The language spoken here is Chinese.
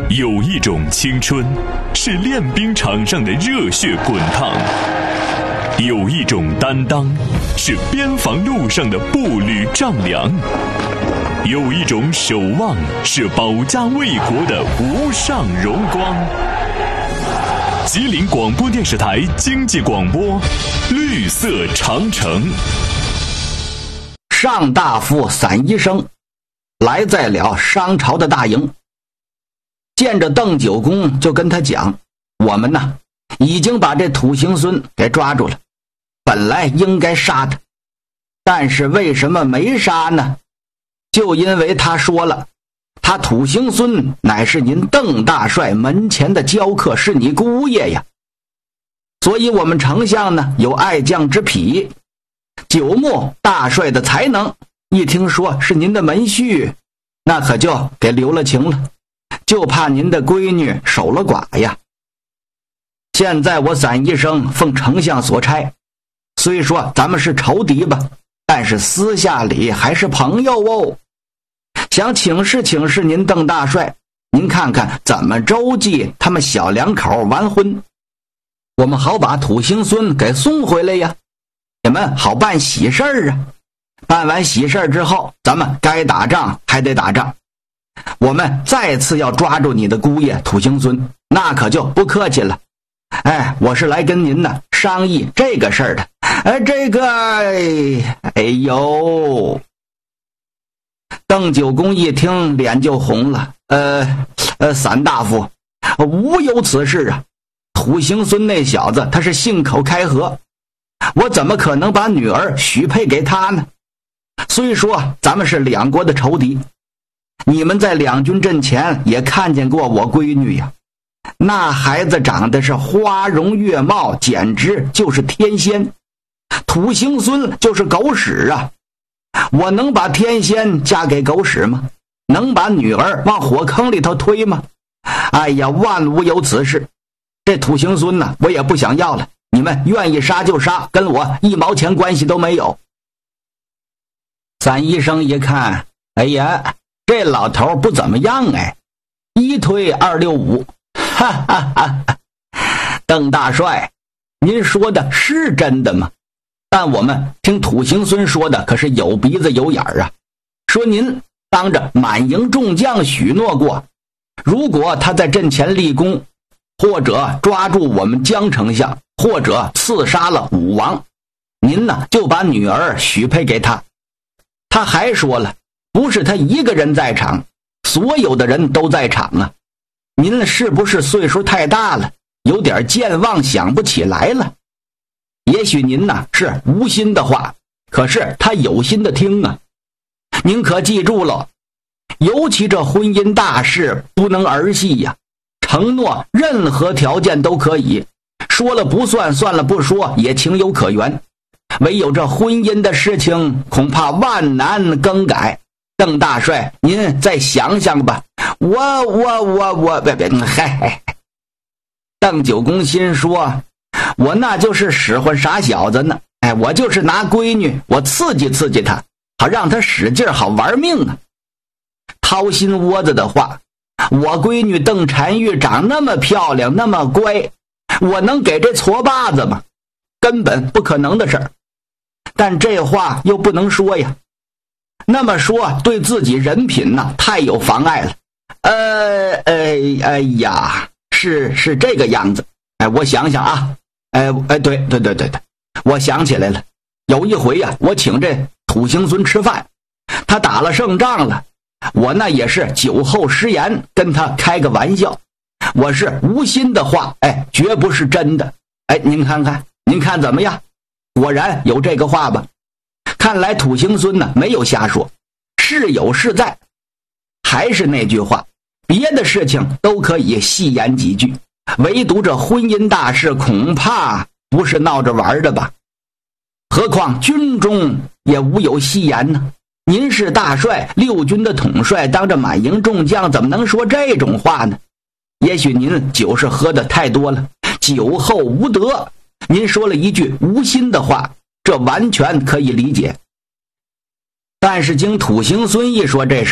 有一种青春，是练兵场上的热血滚烫；有一种担当，是边防路上的步履丈量；有一种守望，是保家卫国的无上荣光。吉林广播电视台经济广播，绿色长城。 上大夫散医生来在了商朝的大营，见着邓九公就跟他讲，我们呢已经把这土行孙给抓住了，本来应该杀他，但是为什么没杀呢？就因为他说了，他土行孙乃是您邓大帅门前的教客，是你姑爷呀，所以我们丞相呢有爱将之癖，久慕大帅的才能，一听说是您的门婿，那可就给留了情了，就怕您的闺女守了寡呀。现在我散医生奉丞相所差，虽说咱们是仇敌吧，但是私下里还是朋友哦。想请示请示您邓大帅，您看看怎么周济他们小两口完婚，我们好把土行孙给送回来呀，你们好办喜事儿啊。办完喜事儿之后，咱们该打仗还得打仗，我们再次要抓住你的姑爷土行孙，那可就不客气了。我是来跟您呢商议这个事儿的。哎呦，邓九公一听脸就红了。散大夫，无有此事啊，土行孙那小子他是信口开河，我怎么可能把女儿许配给他呢？虽说咱们是两国的仇敌，你们在两军阵前也看见过我闺女呀，那孩子长得是花容月貌，简直就是天仙。土行孙就是狗屎啊，我能把天仙嫁给狗屎吗？能把女儿往火坑里头推吗？哎呀，万无有此事。这土行孙呢，我也不想要了，你们愿意杀就杀，跟我一毛钱关系都没有。散医生一看，哎呀，这老头不怎么样哎，一推265，哈哈哈！邓大帅，您说的是真的吗？但我们听土行孙说的可是有鼻子有眼儿啊，说您当着满营众将许诺过，如果他在阵前立功，或者抓住我们江丞相，或者刺杀了武王，您呢就把女儿许配给他。他还说了，不是他一个人在场，所有的人都在场啊。您是不是岁数太大了，有点健忘，想不起来了？也许您呢是无心的话，可是他有心的听啊。您可记住了，尤其这婚姻大事不能儿戏呀，承诺任何条件都可以，说了不算，算了不说也情有可原，唯有这婚姻的事情恐怕万难更改。邓大帅，您再想想吧。嗨，邓九公心说，我那就是使唤傻小子呢，我就是拿闺女我刺激刺激他，好让他使劲，好玩命啊。掏心窝子的话，我闺女邓婵玉长那么漂亮，那么乖，我能给这矬把子吗？根本不可能的事儿。但这话又不能说呀，那么说对自己人品呢太有妨碍了。是这个样子。我想想啊，对，我想起来了，有一回呀，我请这土行孙吃饭，他打了胜仗了，我那也是酒后失言，跟他开个玩笑，我是无心的话，绝不是真的。您看怎么样？果然有这个话吧？看来土行孙呢没有瞎说，是有是在。还是那句话，别的事情都可以细言几句，唯独这婚姻大事恐怕不是闹着玩的吧？何况军中也无有戏言呢。您是大帅，六军的统帅，当着满营众将，怎么能说这种话呢？也许您酒是喝的太多了，酒后无德，您说了一句无心的话，这完全可以理解。但是经土行孙一说这事